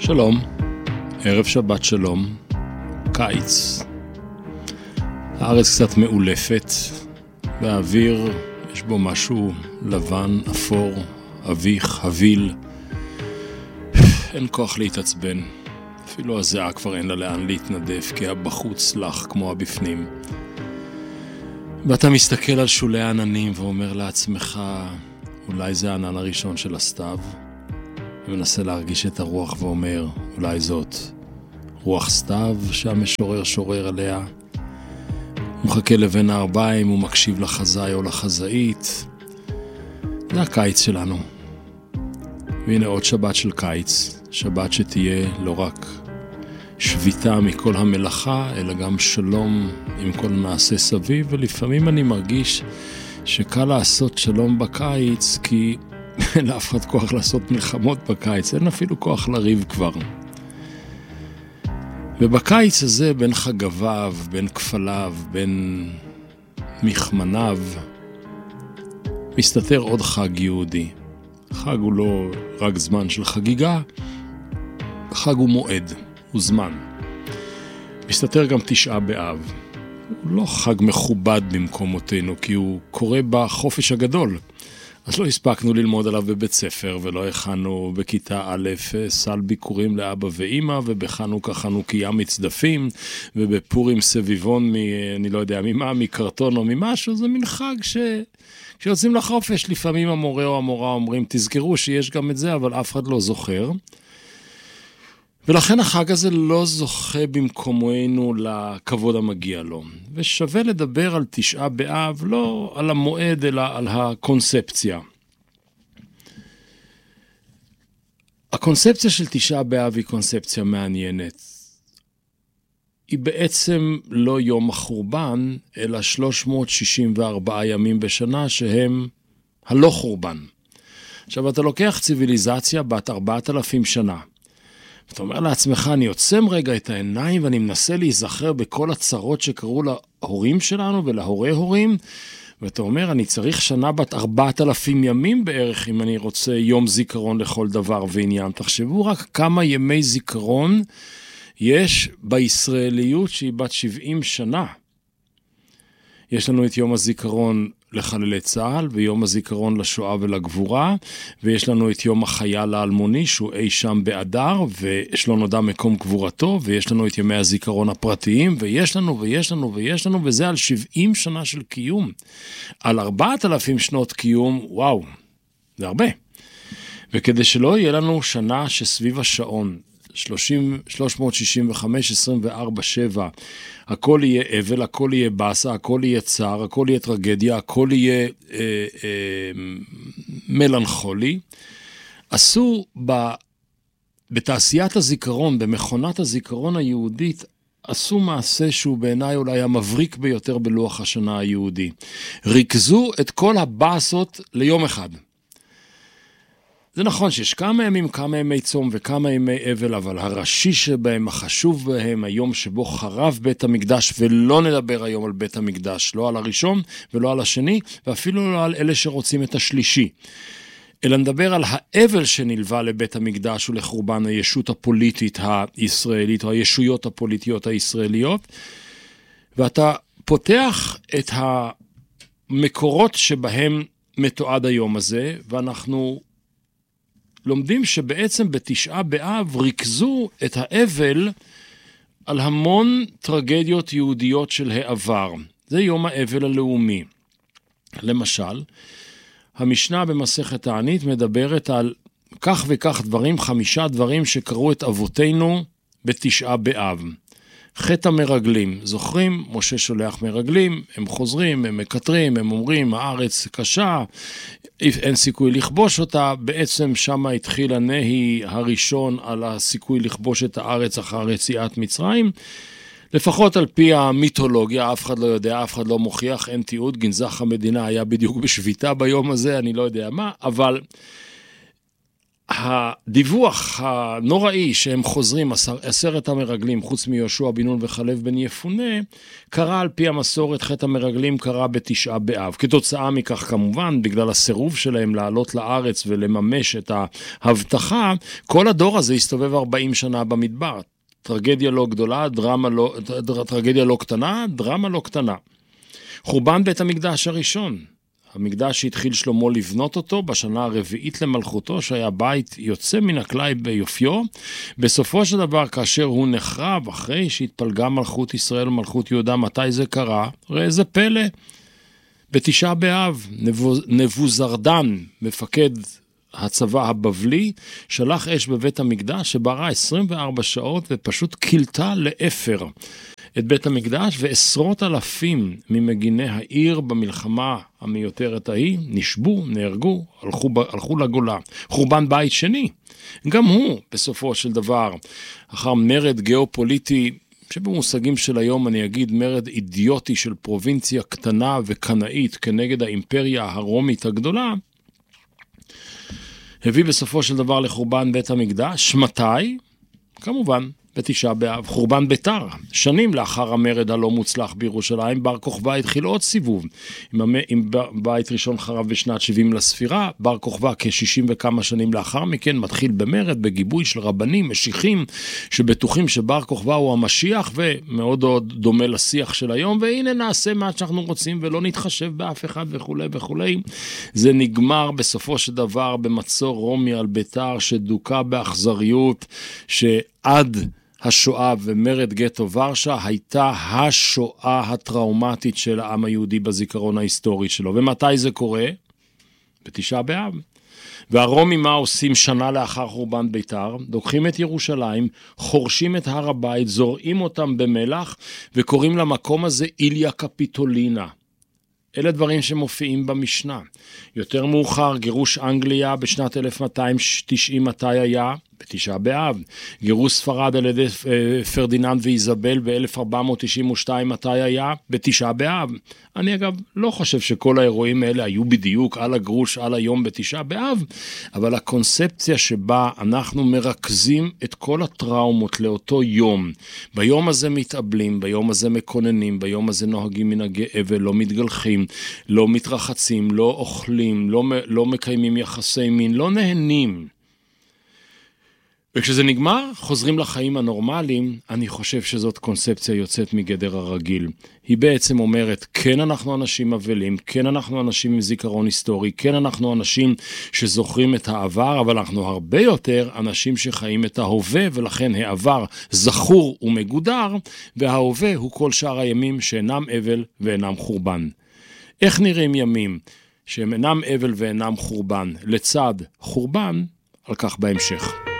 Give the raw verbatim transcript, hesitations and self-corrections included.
שלום, ערב שבת שלום, קיץ. הארץ קצת מאולפת, והאוויר יש בו משהו לבן, אפור, אביך, הביל. אין כוח להתעצבן, אפילו הזיעה כבר אין לה לאן להתנדף, כי הבחוץ לח כמו הבפנים. ואתה מסתכל על שולי העננים ואומר לעצמך, אולי זה הענן הראשון של הסתיו, ומנסה להרגיש את הרוח ואומר, אולי זאת רוח סתיו שהמשורר שורר עליה. הוא מחכה לבן הארבעים, הוא מקשיב לחזאי או לחזאית. זה הקיץ שלנו. והנה עוד שבת של קיץ, שבת שתהיה לא רק שביתה מכל המלאכה, אלא גם שלום עם כל נעשה סביב, ולפעמים אני מרגיש שקל לעשות שלום בקיץ, כי אין לאף אחד כוח לעשות מלחמות בקיץ, אין אפילו כוח לריב כבר. ובקיץ הזה, בין חגביו, בין כפליו, בין מחמניו, מסתתר עוד חג יהודי. חג הוא לא רק זמן של חגיגה, חג הוא מועד, הוא זמן. מסתתר גם תשעה באב. הוא לא חג מכובד במקומותינו, כי הוא קורה בחופש הגדול. אז לא הספקנו ללמוד עליו בבית ספר, ולא הכנו בכיתה א' סל ביקורים לאבא ואמא, ובחנוכה חנוכיה מצדפים, ובפורים סביבון מ... אני לא יודע ממה, מקרטון או ממשהו. זה מין חג ש... כשיוצאים לחופש, לפעמים המורה או המורה אומרים, תזכרו שיש גם את זה, אבל אף אחד לא זוכר. ולכן החג הזה לא זוכה במקומנו לכבוד המגיע לו. ושווה לדבר על תשעה באב, לא על המועד, אלא על הקונספציה. הקונספציה של תשעה באב היא קונספציה מעניינת. היא בעצם לא יום החורבן, אלא שלוש מאות שישים וארבעה ימים בשנה שהם הלא חורבן. עכשיו אתה לוקח ציוויליזציה בת ארבעת אלפים שנה. ואתה אומר לעצמך, אני עוצם רגע את העיניים ואני מנסה להיזכר בכל הצרות שקרו להורים שלנו ולהורי הורים, ואתה אומר, אני צריך שנה בת ארבעת אלפים ימים בערך אם אני רוצה יום זיכרון לכל דבר ועניין. תחשבו רק כמה ימי זיכרון יש בישראליות שהיא בת שבעים שנה. יש לנו את יום הזיכרון לחללי צה"ל, ויום הזיכרון לשואה ולגבורה, ויש לנו את יום החייל האלמוני, שהוא אי שם באדר, ויש לו נודע מקום גבורתו, ויש לנו את ימי הזיכרון הפרטיים, ויש לנו ויש לנו ויש לנו, וזה על שבעים שנה של קיום. על ארבעת אלפים שנות קיום, וואו, זה הרבה. וכדי שלא יהיה לנו שנה שסביב השעון, שלושים, שלוש מאות שישים וחמש, עשרים וארבע, שבע, הכל יהיה אבל, הכל יהיה בסה, הכל יהיה צער, הכל יהיה טרגדיה, הכל יהיה אה, אה, מלנכולי. עשו ב, בתעשיית הזיכרון, במכונת הזיכרון היהודית, עשו מעשה שהוא בעיניי אולי המבריק ביותר בלוח השנה היהודי. ריכזו את כל הבאסות ליום אחד. זה נכון שיש כמה ימים, כמה ימי צום וכמה ימי אבל, אבל הראשי שבהם, החשוב בהם, היום שבו חרב בית המקדש, ולא נדבר היום על בית המקדש, לא על הראשון ולא על השני, ואפילו לא על אלה שרוצים את השלישי, אלא נדבר על האבל שנלווה לבית המקדש ולחורבן הישות הפוליטית הישראלית, או הישויות הפוליטיות הישראליות, ואתה פותח את המקורות שבהם מתועד היום הזה, ואנחנו לומדים שבעצם בתשעה באב ריכזו את האבל על המון טרגדיות יהודיות של העבר. זה יום האבל הלאומי. למשל, המשנה במסכת תענית מדברת על כך וכך דברים, חמישה דברים שקרו את אבותינו בתשעה באב. חטא המרגלים, זוכרים? משה שולח מרגלים, הם חוזרים, הם מקטרים, הם אומרים, הארץ קשה, אין סיכוי לכבוש אותה. בעצם שם התחיל הנהי הראשון על הסיכוי לכבוש את הארץ אחר יציאת מצרים. לפחות על פי המיתולוגיה, אף אחד לא יודע, אף אחד לא מוכיח, אין תיעוד, גנזך המדינה היה בדיוק בשביתה ביום הזה, אני לא יודע מה, אבל הדיווח הנוראי שהם חוזרים, עשרת המרגלים, חוץ מיהושע בן נון וחלב בן יפונה, קרה על פי המסורת, חטא המרגלים קרה בתשעה באב. כתוצאה מכך כמובן, בגלל הסירוב שלהם לעלות לארץ ולממש את ההבטחה, כל הדור הזה הסתובב ארבעים שנה במדבר. טרגדיה לא גדולה, דרמה לא, טרגדיה לא קטנה, דרמה לא קטנה. חורבן בית המקדש הראשון. המקדש שהתחיל שלמה לבנות אותו בשנה הרביעית למלכותו, שהיה בית יוצא מן הכלל ביופיו, בסופו של דבר כאשר הוא נחרב, אחרי שהתפלגה מלכות ישראל ומלכות יהודה, מתי זה קרה? ראה איזה פלא, בתשעה באב, נבוזרדן, מפקד הצבא הבבלי, שלח אש בבית המקדש שבערה עשרים וארבע שעות ופשוט קילתה לאפר את בית המקדש, ועשרות אלפים ממגיני העיר במלחמה המיותרת ההיא נשבו, נהרגו, הלכו, הלכו לגולה. חורבן בית שני, גם הוא בסופו של דבר, אחר מרד גיאופוליטי, שבמושגים של היום אני אגיד מרד אידיוטי של פרובינציה קטנה וקנאית כנגד האימפריה הרומית הגדולה, הביא בסופו של דבר לחורבן בית המקדש. מתי? כמובן בתשעה באב. חורבן ביתר, שנים לאחר המרד הלא מוצלח בירושלים, בר כוכבא התחיל עוד סיבוב. אם, אם בית ראשון חרב בשנת שבעים לספירה, בר כוכבא כ-שישים וכמה שנים לאחר מכן מתחיל במרד, בגיבוי של רבנים, משיחים, שבטוחים שבר כוכבא הוא המשיח, ומאוד מאוד דומה לשיח של היום, והנה נעשה מה שאנחנו רוצים, ולא נתחשב באף אחד וכו' וכו'. זה נגמר בסופו של דבר במצור רומי על ביתר, שדוקה באכזריות, שעד השואה ומרד גטו ורשה הייתה השואה הטראומטית של העם היהודי בזיכרון ההיסטורי שלו. ומתי זה קורה? בתשעה באב. והרומים מה עושים שנה לאחר חורבן ביתר? לוקחים את ירושלים, חורשים את הר הבית, זורעים אותם במלח, וקוראים למקום הזה איליה קפיטולינה. אלה דברים שמופיעים במשנה. יותר מאוחר, גירוש אנגליה בשנת אלף מאתיים תשעים, מתי היה? בתשעה באב. גירוש ספרד על ידי פרדיננד ואיזבל ב-אלף ארבע מאות תשעים ושתיים, מתי היה? בתשעה באב. אני אגב לא חושב שכל האירועים האלה היו בדיוק על הגרוש, על היום בתשעה באב, אבל הקונספציה שבה אנחנו מרכזים את כל הטראומות לאותו יום, ביום הזה מתאבלים, ביום הזה מקוננים, ביום הזה נוהגים מנהגי אבל, לא מתגלחים, לא מתרחצים, לא אוכלים, לא, לא מקיימים יחסי מין, לא נהנים. וכשזה נגמר, חוזרים לחיים הנורמליים. אני חושב שזאת קונספציה יוצאת מגדר הרגיל. היא בעצם אומרת, כן אנחנו אנשים אבלים, כן אנחנו אנשים עם זיכרון היסטורי, כן אנחנו אנשים שזוכרים את העבר, אבל אנחנו הרבה יותר אנשים שחיים את ההווה, ולכן העבר זכור ומגודר, וההווה הוא כל שאר הימים שאינם אבל ואינם חורבן. איך נראים ימים שהם אינם אבל ואינם חורבן, לצד חורבן? על כך בהמשך.